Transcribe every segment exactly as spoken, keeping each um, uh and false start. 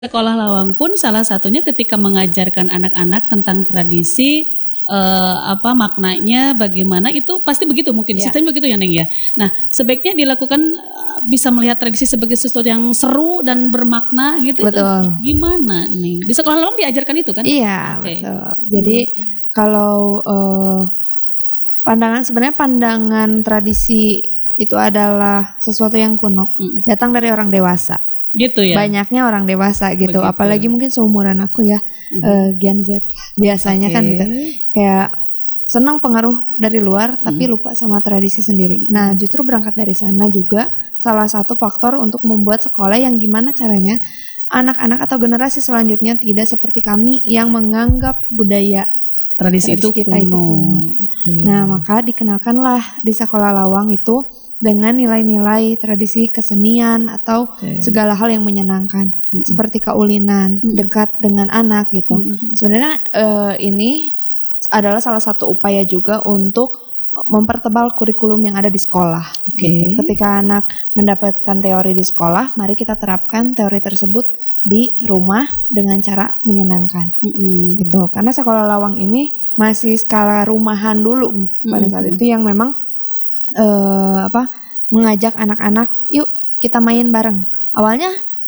Sekolah Lawang pun salah satunya ketika mengajarkan anak-anak tentang tradisi eh, apa maknanya bagaimana itu pasti begitu mungkin Ya. sistemnya begitu ya Neng ya. Nah sebaiknya dilakukan eh, bisa melihat tradisi sebagai sesuatu yang seru dan bermakna gitu. Betul. Itu gimana nih di Sekolah Lawang diajarkan itu kan? Iya, Oke. betul. Jadi kalau eh, pandangan sebenarnya pandangan tradisi itu adalah sesuatu yang kuno, Mm. datang dari orang dewasa. Gitu ya. Banyaknya orang dewasa gitu, Begitu. apalagi mungkin seumuran aku ya, Mhm. eh, Gen Z lah. Biasanya kan Oke. gitu. Kayak senang pengaruh dari luar tapi Mhm. lupa sama tradisi sendiri. Nah, justru berangkat dari sana juga salah satu faktor untuk membuat sekolah yang gimana caranya anak-anak atau generasi selanjutnya tidak seperti kami yang menganggap budaya Tradisi, tradisi itu kita itu kuno. kuno. Oke. Nah, maka dikenalkanlah di Sekolah Lawang itu dengan nilai-nilai tradisi kesenian atau Oke. segala hal yang menyenangkan, Mm-mm. seperti kaulinan, Mm-mm. dekat dengan anak gitu. Mm-mm. Sebenarnya eh, ini adalah salah satu upaya juga untuk mempertebal kurikulum yang ada di sekolah. Oke. Gitu. Ketika anak mendapatkan teori di sekolah, mari kita terapkan teori tersebut di rumah dengan cara menyenangkan. Mm-mm. Gitu. Karena Sekolah Lawang ini masih skala rumahan dulu pada saat Mm-mm. itu yang memang eh, apa mengajak anak-anak, yuk kita main bareng. Awalnya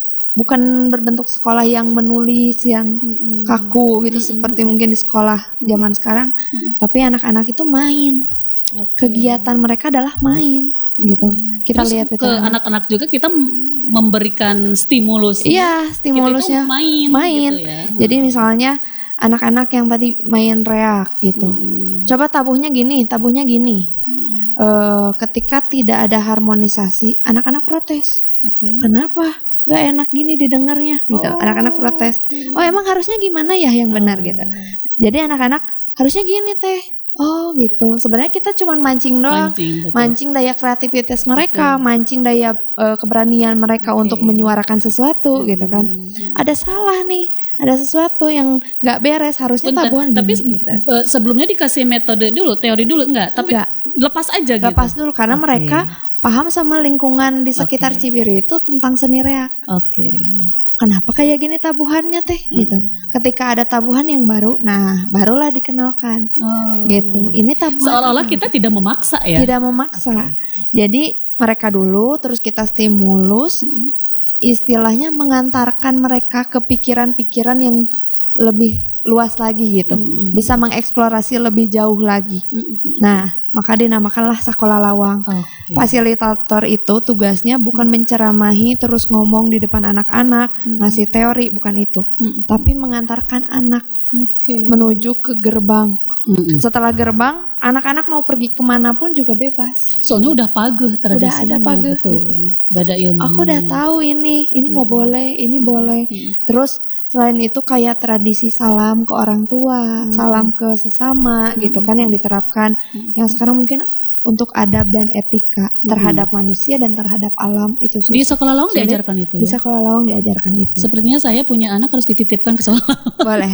bukan berbentuk sekolah yang menulis yang Mm-mm. kaku gitu Mm-mm. seperti mungkin di sekolah zaman sekarang, Mm-mm. tapi anak-anak itu main. Oke. Kegiatan mereka adalah main gitu. Kita Terus lihat ke betul. anak-anak juga kita m- memberikan stimulus. Iya, Kita stimulusnya itu main, main. gitu ya. Jadi misalnya anak-anak yang tadi main reak gitu. Mm. Coba tabuhnya gini, tabuhnya gini. Mm. Eh, ketika tidak ada harmonisasi, anak-anak protes. Oke. Kenapa? Gak enak gini didengarnya gitu. Oh, Anak-anak protes. Oh, emang harusnya gimana ya yang benar gitu. Jadi anak-anak harusnya gini teh. Oh gitu. Sebenarnya kita cuma mancing doang. Mancing, betul. Mancing daya kreativitas mereka, mancing daya eh, keberanian mereka Oke. untuk menyuarakan sesuatu gitu kan. Hmm. Ada salah nih, ada sesuatu yang nggak beres, harusnya Bentar, tabuhan tapi gini, gitu. eh, sebelumnya dikasih metode dulu, teori dulu enggak? Tapi Enggak. lepas aja gitu. Lepas dulu karena Oke. mereka paham sama lingkungan di sekitar Oke. Cibiri itu tentang seni reak. Oke. Kenapa kayak gini tabuhannya teh gitu. Ketika ada tabuhan yang baru, nah barulah dikenalkan Oh. gitu. Ini tabuhan Seolah-olah apa? kita tidak memaksa ya. Tidak memaksa. Jadi mereka dulu terus kita stimulus, Mm. istilahnya mengantarkan mereka ke pikiran-pikiran yang lebih luas lagi gitu. Mm. Bisa mengeksplorasi lebih jauh lagi. Mm. Nah, maka dinamakanlah Sekolah Lawang. Oke. Fasilitator itu tugasnya bukan menceramahi terus ngomong di depan anak-anak, Mm. ngasih teori, bukan itu. Mm. Tapi mengantarkan anak Oke. menuju ke gerbang. Mm. Setelah gerbang, anak-anak mau pergi kemanapun juga bebas. Soalnya udah paguh tradisinya. ada paguh, betul. gitu. Udah ada ilmu. Aku udah tahu ini, ini nggak Hmm. boleh, ini boleh. Hmm. Terus selain itu kayak tradisi salam ke orang tua, Hmm. salam ke sesama gitu kan yang diterapkan. Hmm. Yang sekarang mungkin untuk adab dan etika terhadap manusia dan terhadap alam itu sulit. Di Sekolah Lawang Sulit. diajarkan itu Di ya. Sekolah Lawang diajarkan itu. Sepertinya saya punya anak harus dititipkan ke sekolah. Boleh.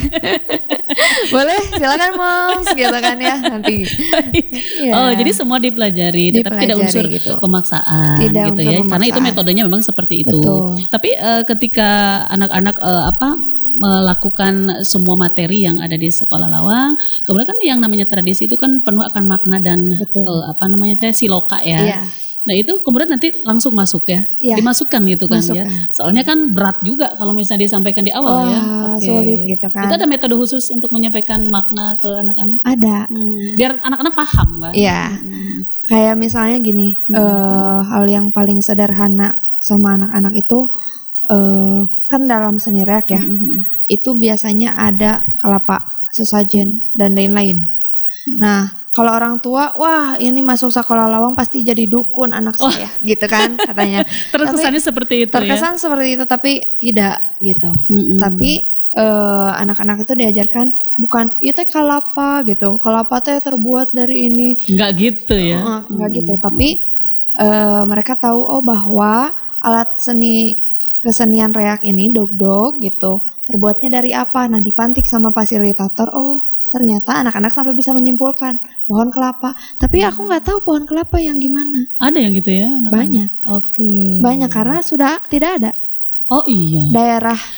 Boleh, silakan Moms gitu kan ya nanti. Iya. Oh, jadi semua dipelajari, tetapi tidak Dipelajari unsur gitu. pemaksaan Tidak gitu unsur ya. Karena itu pemaksaan. metodenya memang seperti itu. Betul. Tapi eh, ketika anak-anak eh, apa melakukan semua materi yang ada di Sekolah Lawang, kemudian kan yang namanya tradisi itu kan penuh akan makna dan Betul. eh, apa namanya teh siloka ya. Iya. Nah itu kemudian nanti langsung masuk ya, Iya. dimasukkan gitu kan ya. Masukkan. Soalnya kan berat juga kalau misalnya disampaikan di awal ya. Wah, Oke. sulit gitu kan. Itu ada metode khusus untuk menyampaikan makna ke anak-anak? Ada. Hmm, biar anak-anak paham kan? Iya. Hmm. Kayak misalnya gini, Hmm. eh, hal yang paling sederhana sama anak-anak itu eh, kan dalam seni reak ya, Hmm. itu biasanya ada kelapa, sesajen dan lain-lain. Nah, kalau orang tua, wah ini masuk Sekolah Lawang pasti jadi dukun anak Oh. saya, gitu kan katanya. Terkesannya seperti itu Terkesan seperti itu, tapi tidak gitu. ya. Mm-mm. Tapi eh, anak-anak itu diajarkan bukan itu kelapa gitu, kelapa teh terbuat dari ini. Nggak gitu ya. Eh, enggak gitu, tapi eh, mereka tahu oh bahwa alat seni kesenian reak ini dog-dog gitu terbuatnya dari apa. Nah, dipantik sama fasilitator, oh ternyata anak-anak sampai bisa menyimpulkan pohon kelapa. Tapi aku nggak tahu pohon kelapa yang gimana. Ada yang gitu ya? anak-anak? Banyak, Oke. banyak karena sudah tidak ada. Oh iya. Daerah